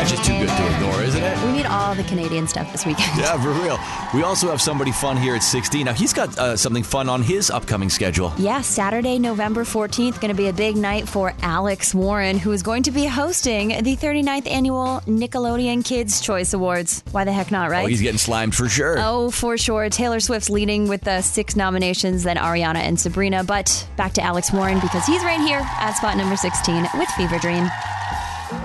That's just too good to ignore, isn't it? We need all the Canadian stuff this weekend. Yeah, for real. We also have somebody fun here at 16. Now, he's got something fun on his upcoming schedule. Yeah, Saturday, November 14th, going to be a big night for Alex Warren, who is going to be hosting the 39th annual Nickelodeon Kids' Choice Awards. Why the heck not, right? Oh, he's getting slimed for sure. Oh, for sure. Taylor Swift's leading with 6 nominations, then Ariana and Sabrina. But back to Alex Warren because he's right here at spot number 16 with Fever Dream.